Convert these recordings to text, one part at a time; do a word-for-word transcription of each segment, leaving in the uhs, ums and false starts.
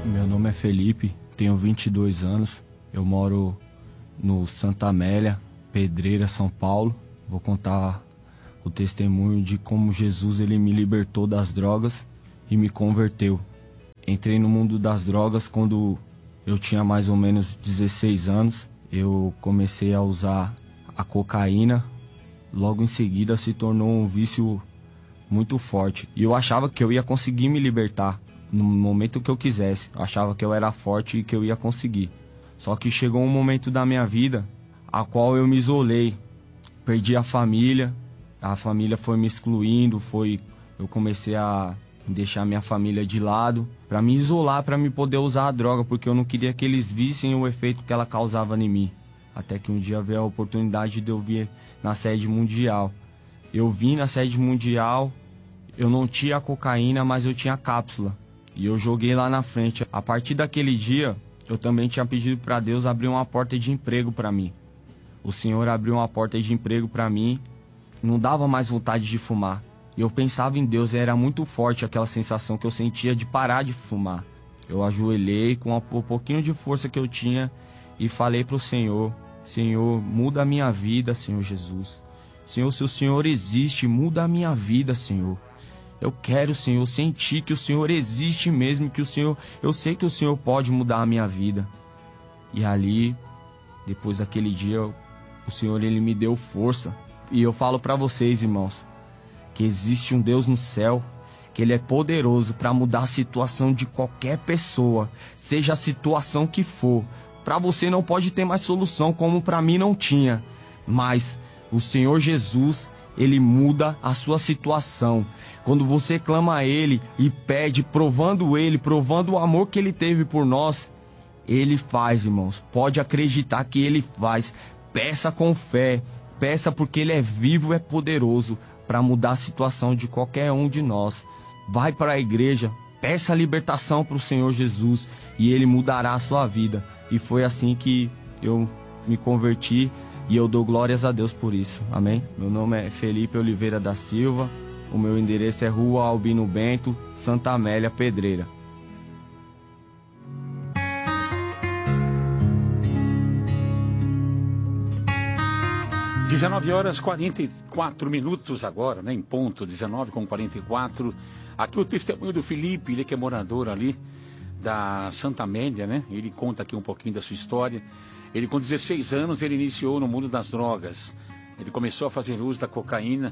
Meu nome é Felipe, tenho vinte e dois anos, eu moro no Santa Amélia, Pedreira, São Paulo. Vou contar o testemunho de como Jesus ele me libertou das drogas e me converteu. Entrei no mundo das drogas quando eu tinha mais ou menos dezesseis anos. Eu comecei a usar a cocaína, logo em seguida se tornou um vício muito forte. E eu achava que eu ia conseguir me libertar no momento que eu quisesse. Eu achava que eu era forte e que eu ia conseguir. Só que chegou um momento da minha vida a qual eu me isolei. Perdi a família, a família foi me excluindo, foi... eu comecei a deixar minha família de lado para me isolar, para me poder usar a droga, porque eu não queria que eles vissem o efeito que ela causava em mim. Até que um dia veio a oportunidade de eu vir na sede mundial. Eu vim na sede mundial, eu não tinha cocaína, mas eu tinha cápsula. E eu joguei lá na frente. A partir daquele dia, eu também tinha pedido para Deus abrir uma porta de emprego para mim. O Senhor abriu uma porta de emprego para mim, não dava mais vontade de fumar. E eu pensava em Deus, e era muito forte aquela sensação que eu sentia de parar de fumar. Eu ajoelhei com um pouquinho de força que eu tinha e falei para o Senhor: Senhor, muda a minha vida, Senhor Jesus. Senhor, se o Senhor existe, muda a minha vida, Senhor. Eu quero, Senhor, sentir que o Senhor existe mesmo, que o Senhor, eu sei que o Senhor pode mudar a minha vida. E ali, depois daquele dia, o Senhor ele me deu força. E eu falo para vocês, irmãos, que existe um Deus no céu, que Ele é poderoso para mudar a situação de qualquer pessoa, seja a situação que for. Para você não pode ter mais solução, como para mim não tinha, mas o Senhor Jesus, Ele muda a sua situação. Quando você clama a Ele e pede, provando Ele, provando o amor que Ele teve por nós, Ele faz, irmãos. Pode acreditar que Ele faz. Peça com fé, peça porque Ele é vivo e é poderoso para mudar a situação de qualquer um de nós. Vai para a igreja, peça a libertação para o Senhor Jesus e Ele mudará a sua vida. E foi assim que eu me converti e eu dou glórias a Deus por isso. Amém? Meu nome é Felipe Oliveira da Silva, o meu endereço é Rua Albino Bento, Santa Amélia, Pedreira. dezenove horas e quarenta e quatro minutos agora, né, em ponto, dezenove com quarenta e quatro. Aqui o testemunho do Felipe, ele que é morador ali da Santa Amélia, né? Ele conta aqui um pouquinho da sua história. Ele com dezesseis anos, ele iniciou no mundo das drogas. Ele começou a fazer uso da cocaína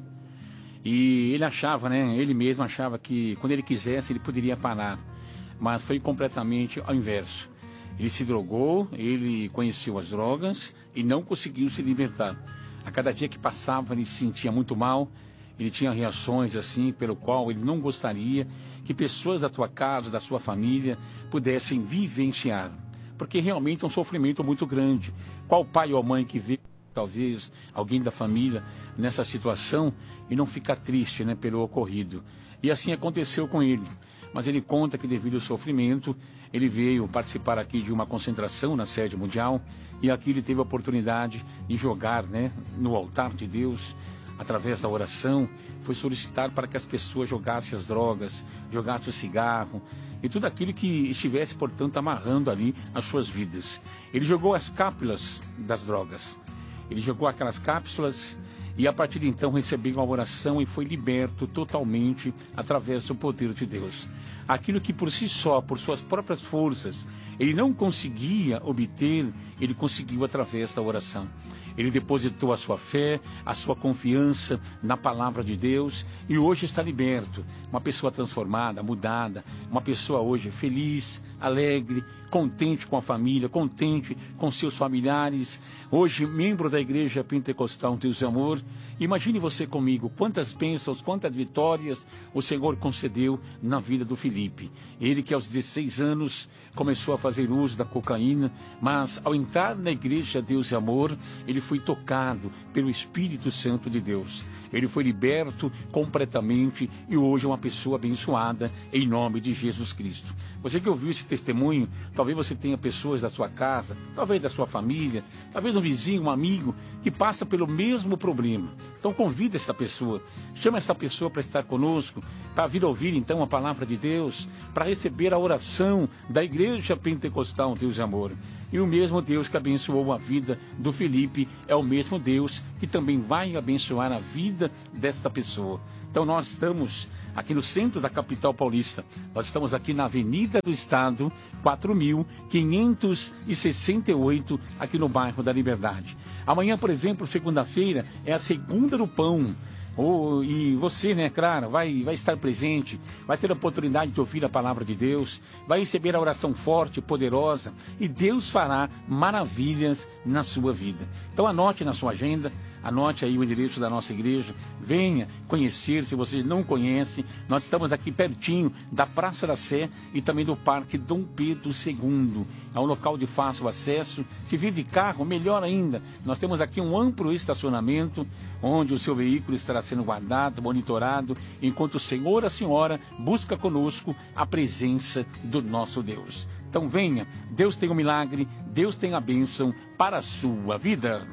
e ele achava, né, ele mesmo achava que quando ele quisesse ele poderia parar. Mas foi completamente ao inverso. Ele se drogou, ele conheceu as drogas e não conseguiu se libertar. A cada dia que passava, ele se sentia muito mal, ele tinha reações assim, pelo qual ele não gostaria que pessoas da tua casa, da sua família, pudessem vivenciar. Porque realmente é um sofrimento muito grande. Qual pai ou mãe que vê, talvez, alguém da família nessa situação e não fica triste, né, pelo ocorrido. E assim aconteceu com ele. Mas ele conta que devido ao sofrimento, ele veio participar aqui de uma concentração na sede mundial e aqui ele teve a oportunidade de jogar, né, no altar de Deus, através da oração, foi solicitar para que as pessoas jogassem as drogas, jogassem o cigarro e tudo aquilo que estivesse, portanto, amarrando ali as suas vidas. Ele jogou as cápsulas das drogas, ele jogou aquelas cápsulas e a partir de então recebeu uma oração e foi liberto totalmente através do poder de Deus. Aquilo que por si só, por suas próprias forças, ele não conseguia obter, ele conseguiu através da oração. Ele depositou a sua fé, a sua confiança na palavra de Deus e hoje está liberto. Uma pessoa transformada, mudada, uma pessoa hoje feliz, alegre, contente com a família, contente com seus familiares. Hoje, membro da Igreja Pentecostal Deus e Amor. Imagine você comigo, quantas bênçãos, quantas vitórias o Senhor concedeu na vida do Felipe. Ele que aos dezesseis anos começou a fazer uso da cocaína, mas ao entrar na Igreja Deus e Amor, ele foi tocado pelo Espírito Santo de Deus. ele foi liberto completamente e hoje é uma pessoa abençoada em nome de Jesus Cristo. Você que ouviu esse testemunho, talvez você tenha pessoas da sua casa, talvez da sua família, talvez um vizinho, um amigo que passa pelo mesmo problema. Então convida essa pessoa, chama essa pessoa para estar conosco, para vir ouvir então a palavra de Deus, para receber a oração da Igreja Pentecostal Deus de Amor. E o mesmo Deus que abençoou a vida do Felipe é o mesmo Deus que também vai abençoar a vida desta pessoa. Então nós estamos aqui no centro da capital paulista. Nós estamos aqui na Avenida do Estado, quatro mil quinhentos e sessenta e oito, aqui no bairro da Liberdade. Amanhã, por exemplo, segunda-feira, é a Segunda do Pão. Oh, e você, né, claro, vai, vai estar presente, vai ter a oportunidade de ouvir a palavra de Deus, vai receber a oração forte, poderosa, e Deus fará maravilhas na sua vida. Então anote na sua agenda, anote aí o endereço da nossa igreja, venha conhecer, se você não conhece. Nós estamos aqui pertinho da Praça da Sé e também do Parque Dom Pedro segundo. É um local de fácil acesso. Se vive carro, melhor ainda. Nós temos aqui um amplo estacionamento, onde o seu veículo estará sendo guardado, monitorado, enquanto o senhor ou a senhora busca conosco a presença do nosso Deus. Então venha, Deus tem um milagre, Deus tem a bênção para a sua vida.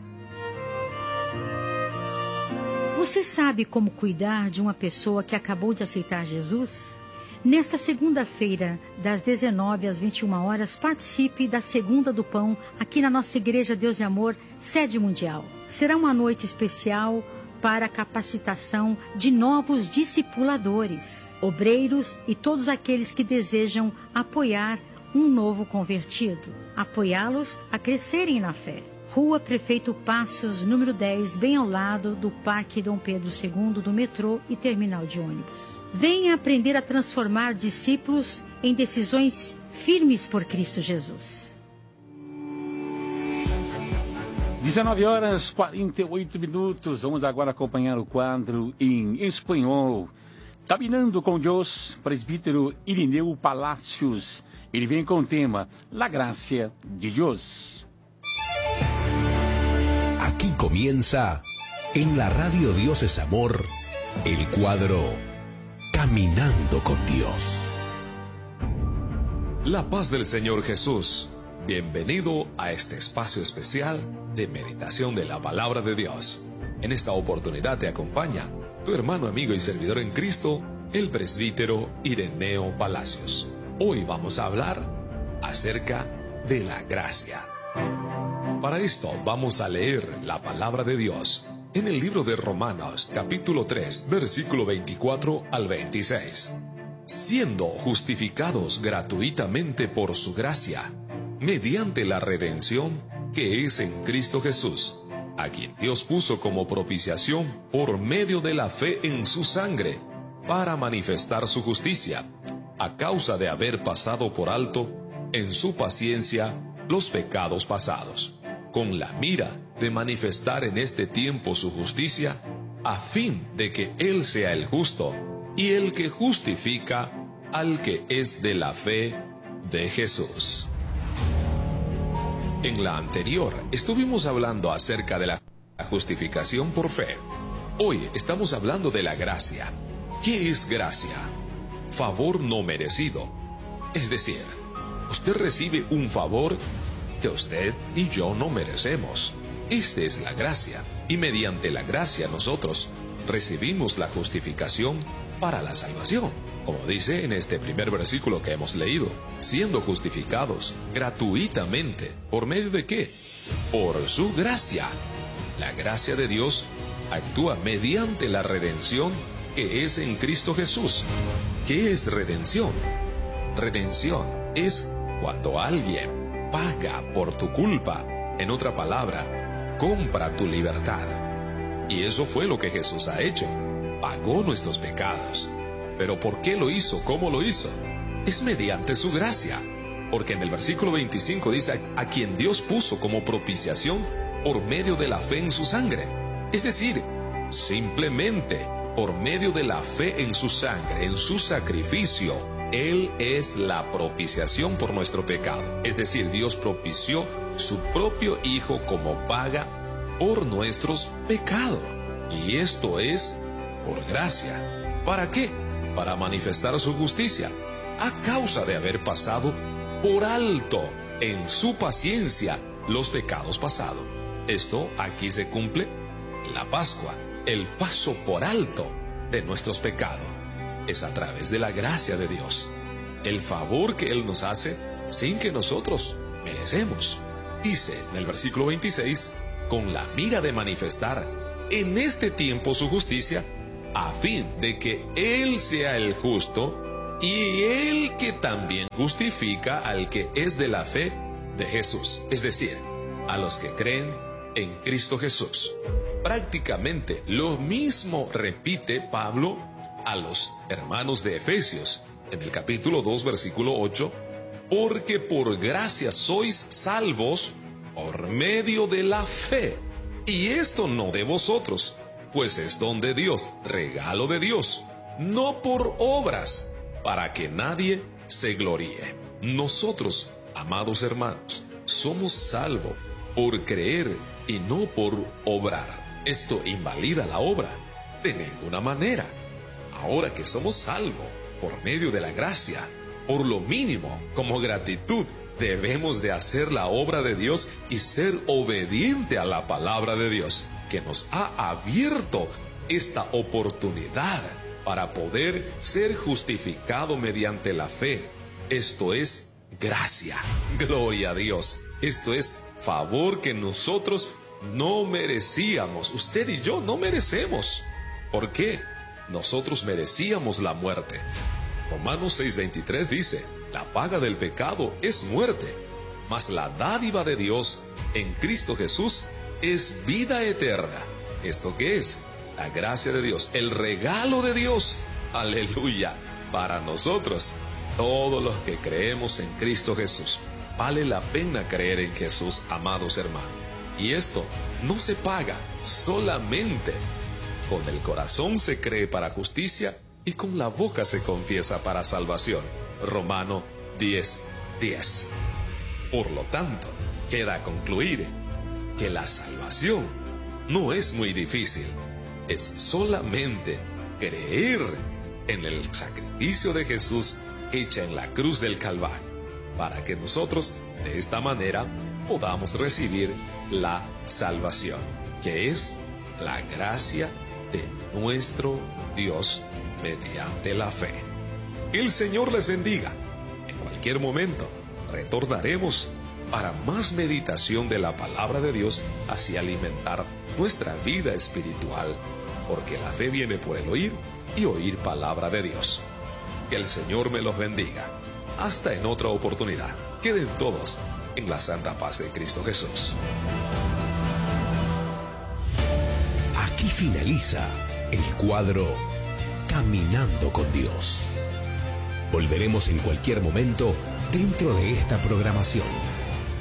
Você sabe como cuidar de uma pessoa que acabou de aceitar Jesus? Nesta segunda-feira, das dezenove às vinte e uma horas, participe da Segunda do Pão aqui na nossa Igreja Deus de Amor, sede mundial. Será uma noite especial para a capacitação de novos discipuladores, obreiros e todos aqueles que desejam apoiar um novo convertido, apoiá-los a crescerem na fé. Rua Prefeito Passos, número dez, bem ao lado do Parque Dom Pedro segundo, do metrô e terminal de ônibus. Venha aprender a transformar discípulos em decisões firmes por Cristo Jesus. dezenove horas e quarenta e oito minutos. Vamos agora acompanhar o quadro em espanhol. Caminhando com Deus, presbítero Irineu Palacios. Ele vem com o tema La Gracia de Dios. Aquí comienza, en la radio Dios es Amor, el cuadro Caminando con Dios. La paz del Señor Jesús. Bienvenido a este espacio especial de meditación de la palabra de Dios. En esta oportunidad te acompaña tu hermano, amigo y servidor en Cristo, el presbítero Irineo Palacios. Hoy vamos a hablar acerca de la gracia. Para esto vamos a leer la palabra de Dios en el libro de Romanos, capítulo tres, versículo veinticuatro al veintiséis. Siendo justificados gratuitamente por su gracia, mediante la redención que es en Cristo Jesús, a quien Dios puso como propiciación por medio de la fe en su sangre, para manifestar su justicia, a causa de haber pasado por alto en su paciencia los pecados pasados, con la mira de manifestar en este tiempo su justicia, a fin de que Él sea el justo y el que justifica al que es de la fe de Jesús. En la anterior estuvimos hablando acerca de la justificación por fe. Hoy estamos hablando de la gracia. ¿Qué es gracia? Favor no merecido. Es decir, usted recibe un favor que usted y yo no merecemos. Esta es la gracia, y mediante la gracia nosotros recibimos la justificación para la salvación, como dice en este primer versículo que hemos leído, siendo justificados gratuitamente. ¿Por medio de qué? Por su gracia. La gracia de Dios actúa mediante la redención que es en Cristo Jesús. ¿Qué es redención? Redención es cuando alguien paga por tu culpa. En otra palabra, compra tu libertad. Y eso fue lo que Jesús ha hecho. Pagó nuestros pecados. ¿Pero por qué lo hizo? ¿Cómo lo hizo? Es mediante su gracia. Porque en el versículo veinticinco dice, a quien Dios puso como propiciación por medio de la fe en su sangre. Es decir, simplemente por medio de la fe en su sangre, en su sacrificio, Él es la propiciación por nuestro pecado. Es decir, Dios propició su propio Hijo como paga por nuestros pecados. Y esto es por gracia. ¿Para qué? Para manifestar su justicia, a causa de haber pasado por alto en su paciencia los pecados pasados. Esto aquí se cumple la Pascua, el paso por alto de nuestros pecados. Es a través de la gracia de Dios, el favor que Él nos hace sin que nosotros merecemos. Dice en el versículo veintiséis, con la mira de manifestar en este tiempo su justicia, a fin de que Él sea el justo y Él que también justifica al que es de la fe de Jesús, es decir, a los que creen en Cristo Jesús. Prácticamente lo mismo repite Pablo a los hermanos de Efesios en el capítulo dos, versículo ocho, porque por gracia sois salvos por medio de la fe, y esto no de vosotros, pues es don de Dios, regalo de Dios, no por obras, para que nadie se gloríe. Nosotros, amados hermanos, somos salvos por creer y no por obrar. Esto invalida la obra de ninguna manera. Ahora que somos salvos por medio de la gracia, por lo mínimo, como gratitud, debemos de hacer la obra de Dios y ser obediente a la palabra de Dios, que nos ha abierto esta oportunidad para poder ser justificado mediante la fe. Esto es gracia. Gloria a Dios. Esto es favor que nosotros no merecíamos. Usted y yo no merecemos. ¿Por qué? Nosotros merecíamos la muerte. Romanos seis veintitrés dice, la paga del pecado es muerte, mas la dádiva de Dios en Cristo Jesús es vida eterna. ¿Esto qué es? La gracia de Dios, el regalo de Dios, aleluya, para nosotros, todos los que creemos en Cristo Jesús. Vale la pena creer en Jesús, amados hermanos. Y esto no se paga, solamente con el corazón se cree para justicia y con la boca se confiesa para salvación. Romano diez, diez. Por lo tanto, queda concluir que la salvación no es muy difícil. Es solamente creer en el sacrificio de Jesús hecha en la cruz del Calvario, para que nosotros de esta manera podamos recibir la salvación, que es la gracia de nuestro Dios mediante la fe. Que el Señor les bendiga. En cualquier momento retornaremos para más meditación de la palabra de Dios, así alimentar nuestra vida espiritual, porque la fe viene por el oír y oír palabra de Dios. Que el Señor me los bendiga. Hasta en otra oportunidad. Queden todos en la santa paz de Cristo Jesús. Aquí finaliza el cuadro Caminando con Dios. Volveremos en cualquier momento dentro de esta programación.